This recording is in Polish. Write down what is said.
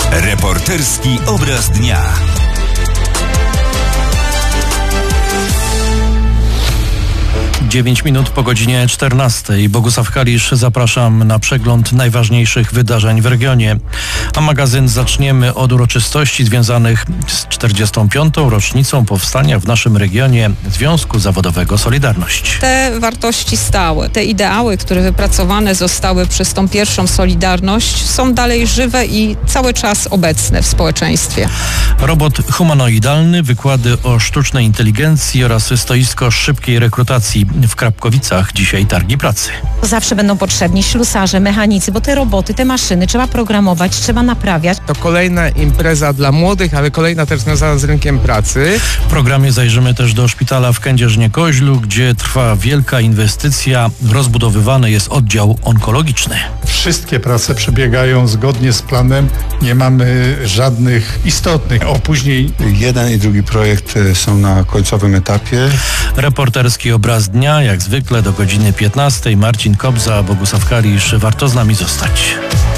Reporterski obraz dnia. Dziewięć minut po godzinie 14. Bogusław Kalisz, zapraszam na przegląd najważniejszych wydarzeń w regionie. A magazyn zaczniemy od uroczystości związanych z 45. rocznicą powstania w naszym regionie Związku Zawodowego Solidarność. Te wartości stałe, te ideały, które wypracowane zostały przez tą pierwszą Solidarność, są dalej żywe i cały czas obecne w społeczeństwie. Robot humanoidalny, wykłady o sztucznej inteligencji oraz stoisko szybkiej rekrutacji w Krapkowicach. Dzisiaj targi pracy. Zawsze będą potrzebni ślusarze, mechanicy, bo te roboty, te maszyny trzeba programować, trzeba naprawiać. To kolejna impreza dla młodych, ale kolejna też związana z rynkiem pracy. W programie zajrzymy też do szpitala w Kędzierzynie-Koźlu, gdzie trwa wielka inwestycja. Rozbudowywany jest oddział onkologiczny. Wszystkie prace przebiegają zgodnie z planem. Nie mamy żadnych istotnych opóźnień. Jeden i drugi projekt są na końcowym etapie. Reporterski obraz dnia, jak zwykle do godziny 15. Marcin Kobza, Bogusław Kalisz. Warto z nami zostać.